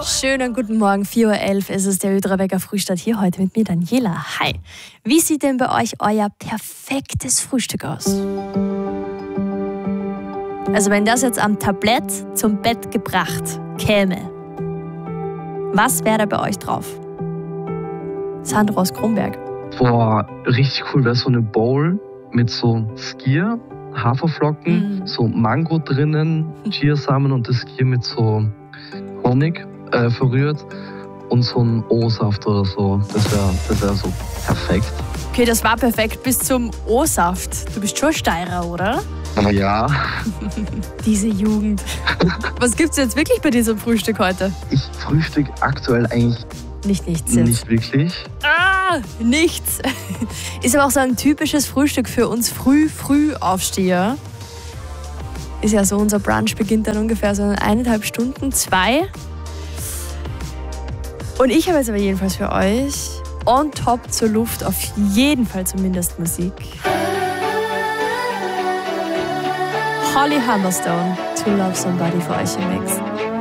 Schönen guten Morgen, 4.11 Uhr ist es, der Ödrabecker Frühstart hier heute mit mir, Daniela. Hi. Wie sieht denn bei euch euer perfektes Frühstück aus? Also wenn das jetzt am Tablett zum Bett gebracht käme, was wäre da bei euch drauf? Sandro aus Kronberg. Boah, richtig cool wäre so eine Bowl mit so Skier, Haferflocken, so Mango drinnen, Chiasamen und das Skier mit so Honig verrührt und so ein O-Saft oder so. Das wär so perfekt. Okay, das war perfekt bis zum O-Saft. Du bist schon Steirer, oder? Ja. Diese Jugend. Was gibt's jetzt wirklich bei diesem Frühstück heute? Ich frühstück aktuell eigentlich Nichts jetzt. nicht wirklich. Nichts. Ist aber auch so ein typisches Frühstück für uns Frühaufsteher. Ist ja so, unser Brunch beginnt dann ungefähr so in 1,5 Stunden, 2. Und ich habe jetzt aber jedenfalls für euch on top zur Luft auf jeden Fall zumindest Musik. Holly Humberstone, To Love Somebody für euch im Mix.